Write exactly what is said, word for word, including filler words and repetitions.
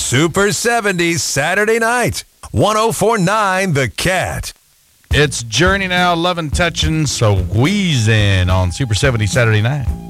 Super seventies Saturday night. one oh four point nine The Cat. It's Journey now, Lovin' Touchin', Squeezin' on Super seventies Saturday night.